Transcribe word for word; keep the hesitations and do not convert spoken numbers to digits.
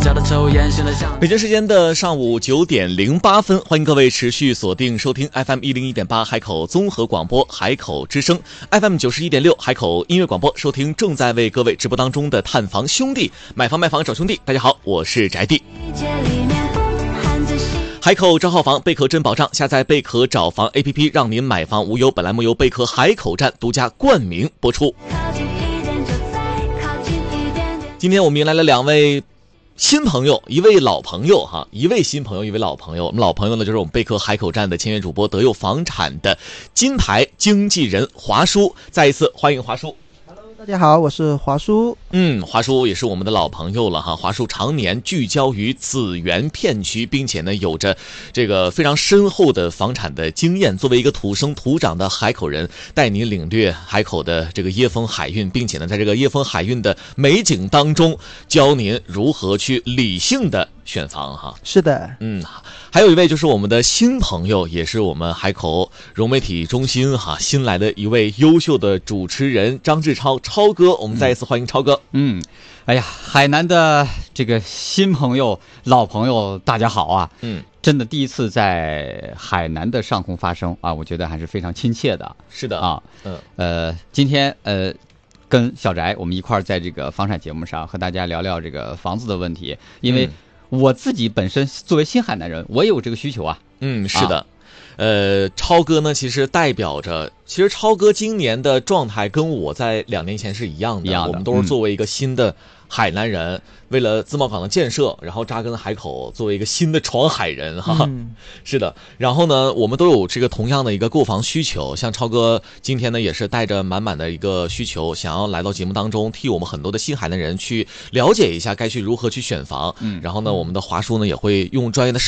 北京时间的上午九点零八分，欢迎各位持续锁定收听 F M 一零一点八海口综合广播海口之声 ，F M 九十一点六海口音乐广播，收听正在为各位直播当中的探房兄弟买房卖房找兄弟。大家好，我是翟弟。海口找好房，贝壳真保障，下载贝壳找房 A P P， 让您买房无忧。本栏目由贝壳海口站独家冠名播出。今天我们迎来了两位新朋友，一位老朋友哈，一位新朋友，一位老朋友。我们老朋友呢，就是我们贝壳海口站的签约主播德佑房产的金牌经纪人华叔。再一次欢迎华叔。 大家好，我是华叔。 嗯，华叔也是我们的老朋友了哈。华叔常年聚焦于紫园片区，并且呢有着这个非常深厚的房产的经验。作为一个土生土长的海口人，带您领略海口的这个椰风海韵，并且呢在这个椰风海韵的美景当中，教您如何去理性的选房哈。 是的， 嗯，还有一位就是我们的新朋友，也是我们海口融媒体中心哈新来的一位优秀的主持人张志超，超哥，我们再一次欢迎超哥。 嗯，哎呀，海南的这个新朋友、老朋友，大家好啊！嗯，真的第一次在海南的上空发声啊，我觉得还是非常亲切的。 是的啊，嗯，呃，今天呃。跟小翟我们一块儿在这个房产节目上和大家聊聊这个房子的问题，因为我自己本身作为新海南人，我也有这个需求啊。 嗯，是的。啊呃，超哥呢，其实代表着，其实超哥今年的状态跟我在两年前是一样的， 一样的， 我们都是作为一个新的海南人，嗯、为了自贸港的建设，然后扎根海口，作为一个新的闯海人哈。嗯、是的，然后呢，我们都有这个同样的一个购房需求，像超哥今天呢，也是带着满满的一个需求，想要来到节目当中，替我们很多的新海南人去了解一下该去如何去选房。嗯，然后呢，我们的华叔呢也会用专业的视